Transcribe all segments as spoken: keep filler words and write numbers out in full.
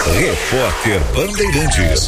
Repórter Bandeirantes.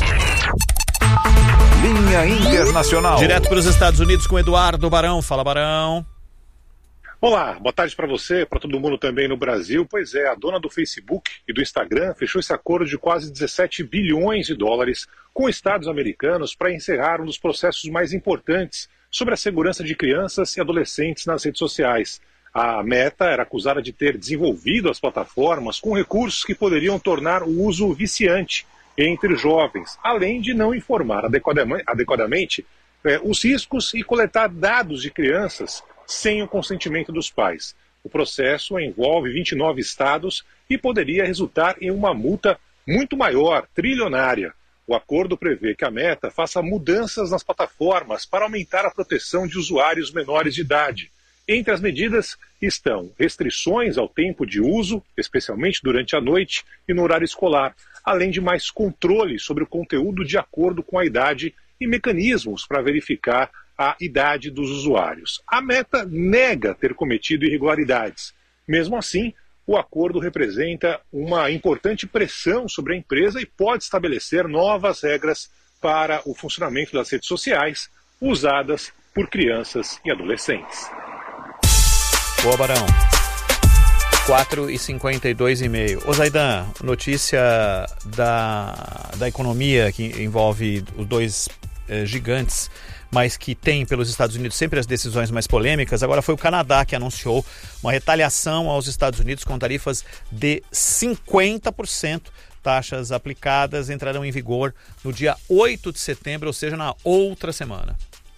Linha Internacional. Direto para os Estados Unidos com Eduardo Barão. Fala, Barão. Olá, boa tarde para você, para todo mundo também no Brasil. Pois é, a dona do Facebook e do Instagram fechou esse acordo de quase dezessete bilhões de dólares com estados americanos para encerrar um dos processos mais importantes sobre a segurança de crianças e adolescentes nas redes sociais. A Meta era acusada de ter desenvolvido as plataformas com recursos que poderiam tornar o uso viciante entre jovens, além de não informar adequadamente é, os riscos e coletar dados de crianças sem o consentimento dos pais. O processo envolve vinte e nove estados e poderia resultar em uma multa muito maior, trilionária. O acordo prevê que a Meta faça mudanças nas plataformas para aumentar a proteção de usuários menores de idade. Entre as medidas estão restrições ao tempo de uso, especialmente durante a noite e no horário escolar, além de mais controle sobre o conteúdo de acordo com a idade e mecanismos para verificar a idade dos usuários. A Meta nega ter cometido irregularidades. Mesmo assim, o acordo representa uma importante pressão sobre a empresa e pode estabelecer novas regras para o funcionamento das redes sociais usadas por crianças e adolescentes. Boa, Barão. quatro e cinquenta e dois e meio. Ô Zaidan, notícia da, da economia que envolve os dois eh, gigantes, mas que tem pelos Estados Unidos sempre as decisões mais polêmicas. Agora foi o Canadá que anunciou uma retaliação aos Estados Unidos com tarifas de cinquenta por cento. Taxas aplicadas entrarão em vigor no dia oito de setembro, ou seja, na outra semana.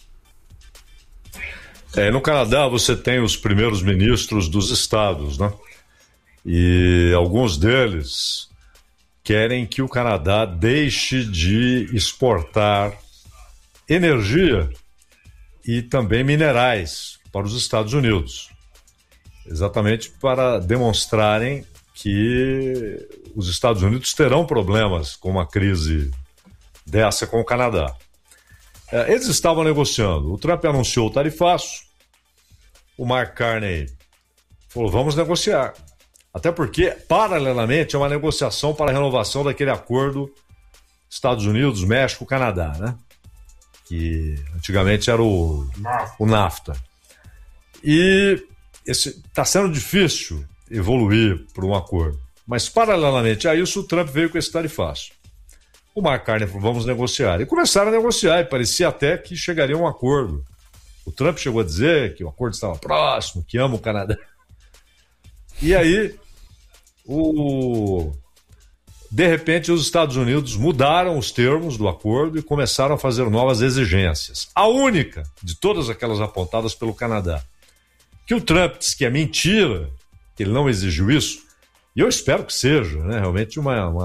É, no Canadá você tem os primeiros ministros dos estados, né? E alguns deles querem que o Canadá deixe de exportar energia e também minerais para os Estados Unidos, exatamente para demonstrarem que os Estados Unidos terão problemas com uma crise dessa com o Canadá. É, eles estavam negociando, o Trump anunciou o tarifaço, o Mark Carney falou, vamos negociar, até porque, paralelamente, é uma negociação para a renovação daquele acordo Estados Unidos, México, Canadá, né? Que antigamente era o, o NAFTA. E está sendo difícil evoluir para um acordo. Mas, paralelamente a isso, o Trump veio com esse tarifaço. O Mark Carney falou, vamos negociar. E começaram a negociar, e parecia até que chegaria a um acordo. O Trump chegou a dizer que o acordo estava próximo, que ama o Canadá. E aí, o... de repente, os Estados Unidos mudaram os termos do acordo e começaram a fazer novas exigências. A única de todas aquelas apontadas pelo Canadá, que o Trump disse que é mentira, que ele não exigiu isso, e eu espero que seja, né, realmente uma, uma